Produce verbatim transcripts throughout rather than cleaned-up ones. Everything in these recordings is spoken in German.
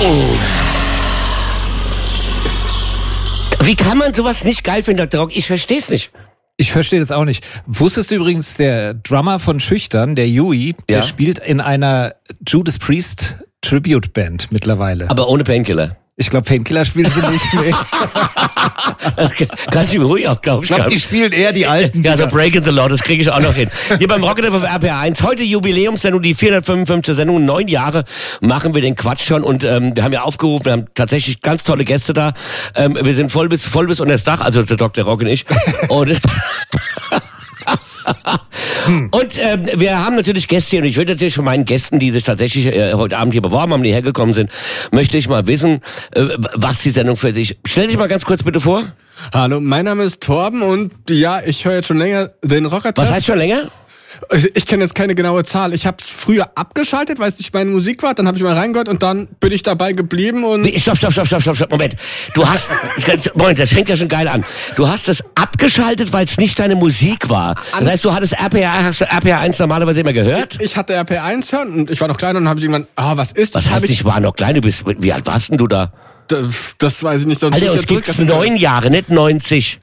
Wie kann man sowas nicht geil finden, Doktor Rock? Ich versteh's nicht. Ich verstehe das auch nicht. Wusstest du übrigens, der Drummer von Schüchtern, der Yui, ja? Der spielt in einer Judas Priest Tribute Band mittlerweile. Aber ohne Painkiller. Ich glaube, Painkiller spielen sie nicht. Nee. Kann ich mir ruhig auch glauben. Ich glaube, die spielen eher die alten. Ja, so Breaking the Law, das kriege ich auch noch hin. Hier beim Rocket F M auf R P R eins. Heute Jubiläumssendung, die vierhundertfünfundfünfzigste Sendung. Neun Jahre machen wir den Quatsch schon. Und ähm, wir haben ja aufgerufen, wir haben tatsächlich ganz tolle Gäste da. Ähm, wir sind voll bis, voll bis unter das Dach, also der Doktor Rock und ich. Und... Hm. Und ähm, wir haben natürlich Gäste hier und ich würde natürlich von meinen Gästen, die sich tatsächlich äh, heute Abend hier beworben haben, die hergekommen sind, möchte ich mal wissen, äh, was die Sendung für sich... Stell dich mal ganz kurz bitte vor. Hallo, mein Name ist Torben und ja, ich höre jetzt schon länger den Rocker-Treff. Was heißt schon länger? Ich, ich kenne jetzt keine genaue Zahl. Ich habe es früher abgeschaltet, weil es nicht meine Musik war. Dann habe ich mal reingehört und dann bin ich dabei geblieben und... Nee, stopp, stopp, stopp, stopp, stopp, stopp, Moment. Du hast... Moment, das fängt ja schon geil an. Du hast es abgeschaltet, weil es nicht deine Musik war. Das heißt, du hattest R P R, hast du R P R eins normalerweise immer gehört? Ich, ich hatte R P R eins hören und ich war noch kleiner und dann habe ich irgendwann... Ah, was ist das? Was heißt, ich, ich war noch klein? Du bist... Wie alt warst denn du da? Das, das weiß ich nicht. Sonst Alter, uns gibt's neun Jahre, nicht neunzig.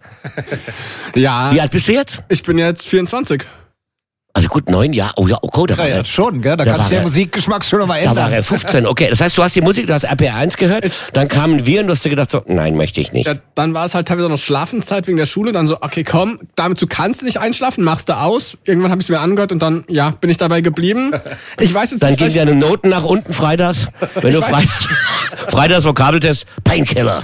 Ja. Wie alt bist du jetzt? Ich bin jetzt vierundzwanzig. Also gut, neun Jahre. Oh ja, okay, da war ja, er schon, gell? Da, da kannst du den Musikgeschmack schon mal ändern. Da war er fünfzehn, okay. Das heißt, du hast die Musik, du hast R P R eins gehört, dann kamen wir und du hast dir gedacht so, nein, möchte ich nicht. Ja, dann war es halt teilweise noch Schlafenszeit wegen der Schule, dann so, okay, komm, damit du kannst nicht einschlafen, machst du aus. Irgendwann habe ich es mir angehört und dann, ja, bin ich dabei geblieben. Ich weiß jetzt dann nicht. Dann gehen deine Noten nach unten freitags, wenn du freitags, freitags Vokabeltest, Painkiller.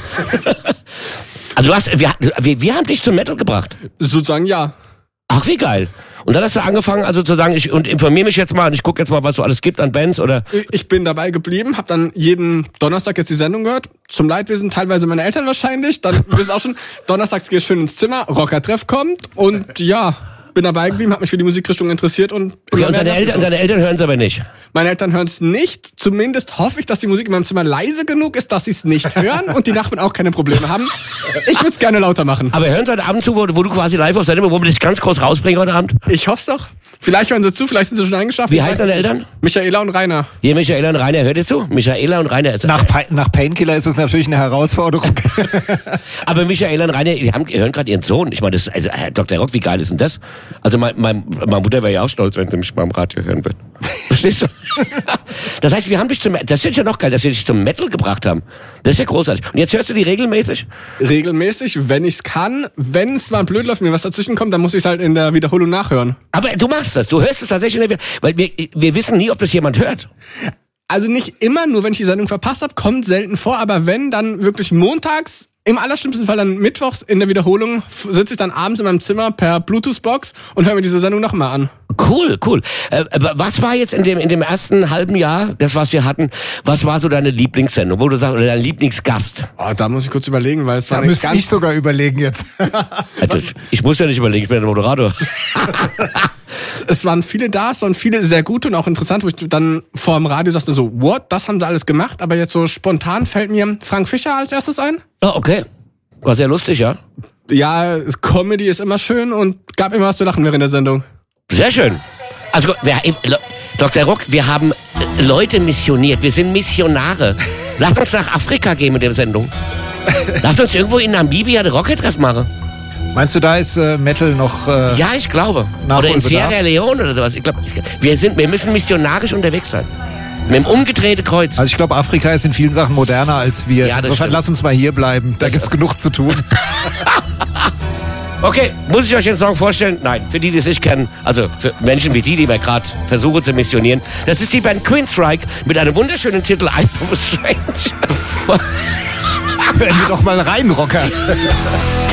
Also du hast, wir, wir, wir haben dich zum Metal gebracht. Sozusagen, ja. Ach, wie geil. Und dann hast du angefangen, also zu sagen, ich und informiere mich jetzt mal und ich gucke jetzt mal, was so alles gibt an Bands, oder? Ich bin dabei geblieben, habe dann jeden Donnerstag jetzt die Sendung gehört. Zum Leidwesen teilweise meine Eltern wahrscheinlich. Dann bist auch schon, donnerstags gehe ich schön ins Zimmer, Rocker-Treff kommt und ja, bin dabei geblieben, habe mich für die Musikrichtung interessiert und... Okay, und deine Eltern, deine Eltern hören es aber nicht? Meine Eltern hören es nicht. Zumindest hoffe ich, dass die Musik in meinem Zimmer leise genug ist, dass sie es nicht hören und die Nachbarn auch keine Probleme haben. Ich würde es gerne lauter machen. Aber hören sie heute Abend zu, wo, wo du quasi live auf Sendung, wo wir dich ganz groß rausbringen heute Abend? Ich hoffe es doch. Vielleicht hören sie zu, vielleicht sind sie schon eingeschlafen. Wie heißen deine Eltern? Michaela und Rainer. Hier, Michaela und Rainer, hört ihr zu? Michaela und Rainer. Ist nach, Pa- nach Painkiller ist es natürlich eine Herausforderung. Aber Michaela und Rainer, die, haben, die hören gerade ihren Sohn. Ich meine, das, also, Herr Doktor Rock, wie geil ist denn das? Also mein, mein, meine Mutter wäre ja auch stolz, wenn sie mich beim Radio hören würde. Verstehst du? Das heißt, wir haben dich zum, das ist ja noch geil, dass wir dich zum Metal gebracht haben. Das ist ja großartig. Und jetzt hörst du die regelmäßig? Regelmäßig, wenn ich's kann. Wenn es mal blöd läuft, mir was dazwischen kommt, dann muss ich es halt in der Wiederholung nachhören. Aber du machst das, du hörst es tatsächlich in der, weil wir, wir wissen nie, ob das jemand hört. Also nicht immer, nur wenn ich die Sendung verpasst habe, kommt selten vor, aber wenn, dann wirklich montags, im allerschlimmsten Fall dann mittwochs in der Wiederholung, sitze ich dann abends in meinem Zimmer per Bluetooth-Box und höre mir diese Sendung nochmal an. Cool, cool. Äh, was war jetzt in dem in dem ersten halben Jahr, das was wir hatten, was war so deine Lieblingssendung, wo du sagst, oder dein Lieblingsgast? Oh, da muss ich kurz überlegen, weil es war da müsste ich sogar überlegen jetzt. Also, ich muss ja nicht überlegen, ich bin der Moderator. Es waren viele da, es waren viele sehr gute und auch interessant, wo ich dann vor dem Radio sagte so, what, das haben sie alles gemacht, aber jetzt so spontan fällt mir Frank Fischer als erstes ein. Oh, okay. War sehr lustig, ja? Ja, Comedy ist immer schön und gab immer was zu lachen während der Sendung. Sehr schön. Also, wir, Doktor Rock, wir haben Leute missioniert, wir sind Missionare. Lasst uns nach Afrika gehen mit der Sendung. Lasst uns irgendwo in Namibia den Rocket-Treff machen. Meinst du, da ist äh, Metal noch äh, Ja, ich glaube. Oder in Sierra Leone oder sowas. Ich glaube, wir sind, wir müssen missionarisch unterwegs sein. Mit dem umgedrehten Kreuz. Also ich glaube, Afrika ist in vielen Sachen moderner als wir. Ja, Insofern lass uns mal hier bleiben. Da gibt's genug zu tun. Okay, muss ich euch den Song vorstellen? Nein, für die, die es nicht kennen, also für Menschen wie die, die wir gerade versuchen zu missionieren. Das ist die Band Queensryche mit einem wunderschönen Titel I Know Strange. Hören wir doch mal rein, Rocker.